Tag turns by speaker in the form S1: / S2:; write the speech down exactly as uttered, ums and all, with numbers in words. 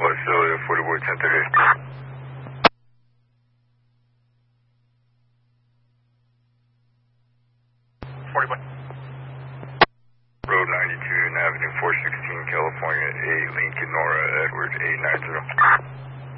S1: Celia, forty boy ten thirty. forty boy. Road ninety-two, Avenue four sixteen, California, eight, Lincoln, Nora, Edward, eight nine zero.